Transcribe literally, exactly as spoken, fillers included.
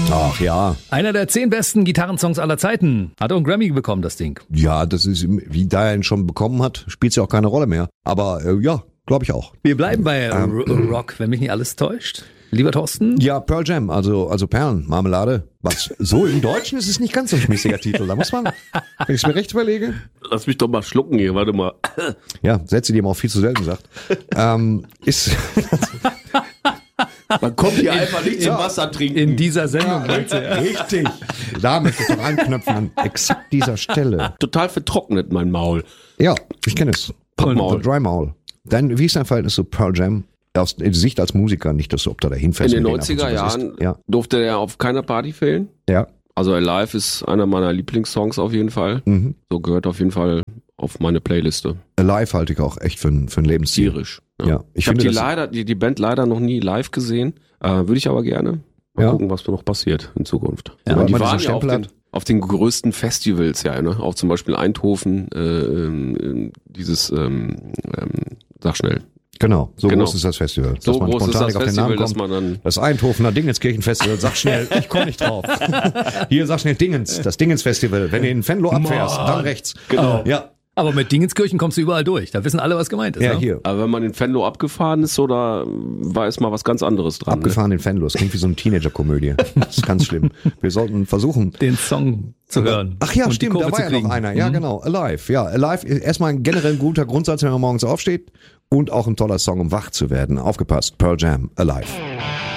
Ach ja. Einer der zehn besten Gitarrensongs aller Zeiten. Hat auch einen Grammy bekommen, das Ding. Ja, das ist, wie da er ihn schon bekommen hat, spielt es ja auch keine Rolle mehr. Aber äh, ja, glaube ich auch. Wir bleiben bei Ähm, R- Rock, wenn mich nicht alles täuscht. Lieber Thorsten? Ja, Pearl Jam, also, also Perlen, Marmelade. Was? So im Deutschen ist es nicht ganz so ein schmissiger Titel. Da muss man, wenn ich es mir recht überlege. Lass mich doch mal schlucken hier, warte mal. Ja, Sätze, die man auch viel zu selten sagt. ähm, ist. Man kommt hier einfach nicht zum Wasser trinken. In dieser Sendung. Richtig. Da möchte ich doch anknüpfen an exakt dieser Stelle. Total vertrocknet mein Maul. Ja, ich kenne es. Pappmaul. Dry Maul. Dann, wie ist dein Verhältnis zu Pearl Jam? Aus Sicht als Musiker, nicht, dass du ob du da hinfällst. In den mit denen ab und neunziger zu was Jahren isst. Ja, durfte er auf keiner Party fehlen. ja. Also Alive ist einer meiner Lieblingssongs auf jeden Fall. Mhm. So gehört auf jeden Fall auf meine Playliste. Alive halte ich auch echt für, ein- für ein Lebensziel. Tierisch. Ja, ich Ich, habe finde die das- leider, die, die Band leider noch nie live gesehen. Äh, Würde ich aber gerne. Mal Ja. gucken, was noch passiert in Zukunft. Ja, Aber weil die man waren diesen ja auf Stempel den, hat. auf den größten Festivals, ja, ne? Auch zum Beispiel Eindhoven, äh, ähm, dieses, ähm, ähm, sag schnell. Genau, so Genau. groß ist das Festival. So dass man groß ist spontan das nicht auf den Namen Festival, dass kommt. man dann Das Eindhovener Dingenskirchenfestival, sag schnell, ich komme nicht drauf. Hier, sag schnell Dingens, das Dingens-Festival. Wenn du in Venlo abfährst, dann rechts. Genau. Ja, Aber mit Dingenskirchen kommst du überall durch. Da wissen alle, was gemeint ist. ja, ne? hier. Aber wenn man in Venlo abgefahren ist, so, da war erstmal was ganz anderes dran. Abgefahren in Venlo. Das klingt wie so eine Teenager-Komödie. Das ist ganz schlimm. Wir sollten versuchen. Den Song zu hören. Ach ja, und die stimmt, Kurve da war zu ja kriegen. noch einer. Ja, Mhm. genau. Alive. Ja, Alive ist erstmal ein generell guter Grundsatz, wenn man morgens aufsteht. Und auch ein toller Song, um wach zu werden. Aufgepasst. Pearl Jam. Alive.